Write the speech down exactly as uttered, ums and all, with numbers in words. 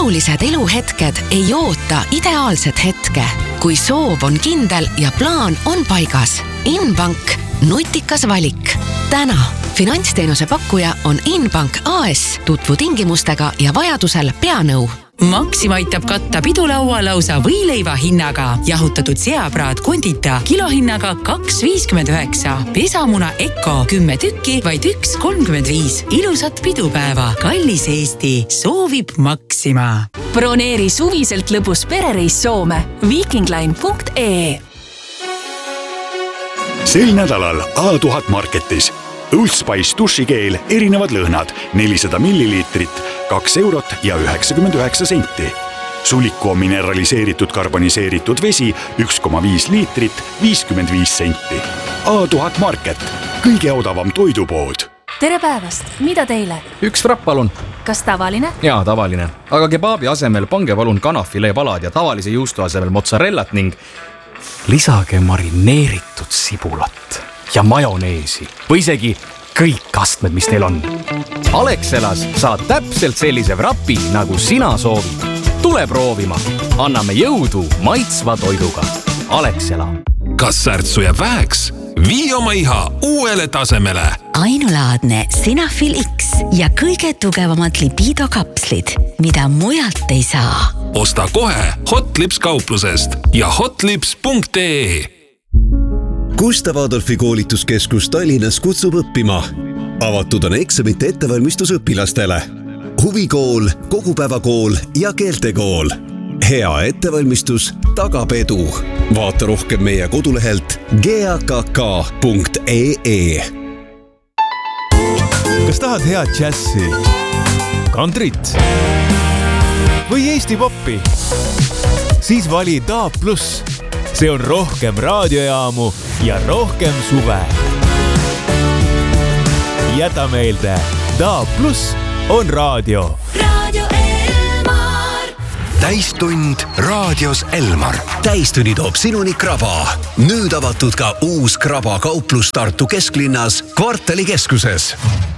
olulised eluhetked ei oota ideaalset hetke. Kui soov on kindel ja plaan on paigas. Inbank, nutikas valik. Täna finantsteenuse pakkuja on Inbank A S. Tutvu tingimustega ja vajadusel peanõu. Maxima aitab katta pidulaua lausa võileiva hinnaga. Jahutatud seapraad kondita kilohinnaga kaks viiskümmend üheksa. Pesamuna Eko kümme tükki, vaid üks kolmkümmend viis. Ilusat pidupäeva. Kallis Eesti soovib Maxima. Broneeri suviselt lõbus perereis Soome. Vikingline punkt ee. Sel nädalal A tuhat Marketis. Old Spice dušikeel erinevad lõhnad nelisada milliliitrit, kaks eurot ja üheksakümmend üheksa senti. Suliku on mineraliseeritud karboniseeritud vesi üks koma viis liitrit, viiskümmend viis senti. A tuhat Market, kõige odavam toidupood. Tere päevast, mida teile? Üks frapp palun. Kas tavaline? Jaa, tavaline. Aga kebaabi asemel pange palun kanafilee palad ja tavalise juustu asemel mozzarellat ning lisage marineeritud sibulat ja majoneesi või isegi kõik astmed, mis teil on. Alexelas saad täpselt sellise vrapi, nagu sina soovid. Tule proovima. Anname jõudu maitsva toiduga. Alexela. Kas särtsu jääb väheks? Vii oma iha uuele tasemele. Ainulaadne Sinafil X ja kõige tugevamad libido kapslid, mida mujalt ei saa. Osta kohe Hotlips kauplusest ja hotlips punkt ee. Gustav Adolfi koolituskeskus Tallinnas kutsub õppima. Avatud on eksamite ettevalmistus õpilastele. Huvikool, kogupäevakool ja keeltekool. Hea ettevalmistus tagab edu. Vaata rohkem meie kodulehelt g a k k punkt ee. Kas tahad head džässi, kantrit või Eesti poppi? Siis vali D A B plus. See on rohkem raadiojaamu ja rohkem suve. Jäta meelde, D A B plus on raadio. Raadio Elmar. Täistund raadios Elmar. Täistunni toob sinuni Kraba. Nüüd avatud ka uus Kraba kauplus Tartu kesklinnas kvartali keskuses.